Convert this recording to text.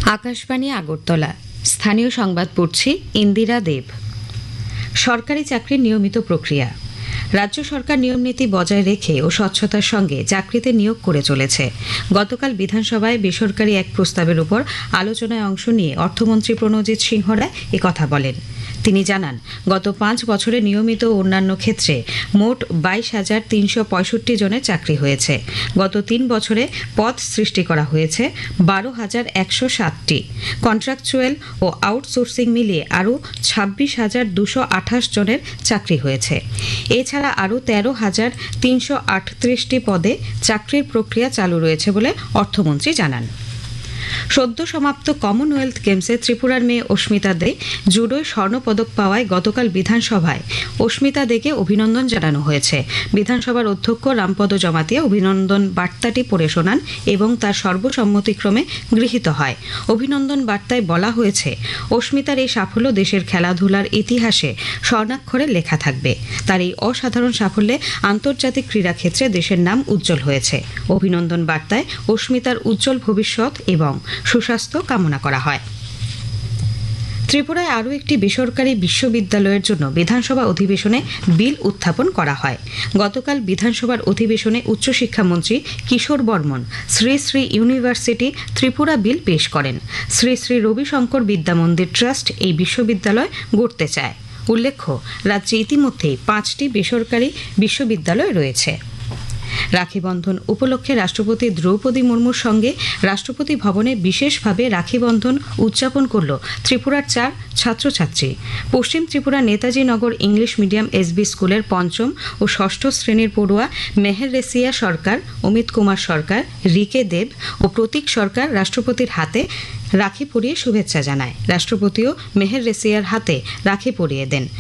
আকাশবাণী আগরতলা স্থানীয় সংবাদ পড়ছি ইন্দিরা দেব। সরকারি চাকরির নিয়মিত প্রক্রিয়া। রাজ্য সরকার নিয়মনীতি বজায় রেখে ও স্বচ্ছতার সঙ্গে চাকরিতে নিয়োগ করে চলেছে। গতকাল বিধানসভায় বেসরকারি এক প্রস্তাবের উপর আলোচনায় অংশ নিয়ে অর্থমন্ত্রী প্রণজিৎ সিংহ রায় একথা বলেন। তিনি জানান, গত 5 বছরে নিয়মিত ও অন্যান্য ক্ষেত্রে মোট 22,365 জনের চাকরি হয়েছে। গত 3 বছরে পদ সৃষ্টি করা হয়েছে 12,107টি। কন্ট্রাকচুয়াল ও আউটসোর্সিং মিলিয়ে আরও 26,228 জনের চাকরি হয়েছে। এছাড়া আরও 13,338টি পদে চাকরির প্রক্রিয়া চালু রয়েছে বলে অর্থমন্ত্রী জানান। সদ্য সমাপ্ত কমনওয়েলথ গেমসে ত্রিপুরার মেয়ে অস্মিতা দে জুডোয় স্বর্ণপদক পাওয়ায় গতকাল বিধানসভায় অস্মিতা দেকে অভিনন্দন জানানো হয়েছে। বিধানসভার অধ্যক্ষ রামপদ জমাতিয়া অভিনন্দন বার্তাটি পড়ে শোনান এবং তার সর্বসম্মতিক্রমে গৃহীত হয়। অভিনন্দন বার্তায় বলা হয়েছে, অস্মিতার এই সাফল্য দেশের খেলাধুলার ইতিহাসে স্বর্ণাক্ষরে লেখা থাকবে। তার এই অসাধারণ সাফল্যে আন্তর্জাতিক ক্রীড়াক্ষেত্রে দেশের নাম উজ্জ্বল হয়েছে। অভিনন্দন বার্তায় অস্মিতার উজ্জ্বল ভবিষ্যৎ এবং সুস্বাস্থ্য কামনা করা হয়। ত্রিপুরায় আরও একটি বেসরকারি বিশ্ববিদ্যালয়ের জন্য বিধানসভা অধিবেশনে বিল উত্থাপন করা হয়। গতকাল বিধানসভার অধিবেশনে উচ্চশিক্ষামন্ত্রী কিশোর বর্মন শ্রী শ্রী ইউনিভার্সিটি ত্রিপুরা বিল পেশ করেন। শ্রী শ্রী রবিশঙ্কর বিদ্যামন্দির ট্রাস্ট এই বিশ্ববিদ্যালয় গড়তে চায়। উল্লেখ্য, রাজ্যে ইতিমধ্যেই 5টি বেসরকারি বিশ্ববিদ্যালয় রয়েছে। রাখি বন্ধন উপলক্ষে রাষ্ট্রপতি দ্রৌপদী মুর্মুর সঙ্গে রাষ্ট্রপতি ভবনে বিশেষভাবে রাখি বন্ধন উদযাপন করল ত্রিপুরার 4 ছাত্রছাত্রী। পশ্চিম ত্রিপুরা নেতাজি নগর ইংলিশ মিডিয়াম এসবি স্কুলের 5ম ও 6ষ্ঠ শ্রেণীর পড়ুয়া মেহের রেসিয়া সরকার, অমিত কুমার সরকার, রিকে দেব ও প্রতীক সরকার রাষ্ট্রপতির হাতে রাখি পরিয়ে শুভেচ্ছা জানায়। রাষ্ট্রপতিও মেহের রেসিয়ার হাতে রাখি পরিয়ে দেন।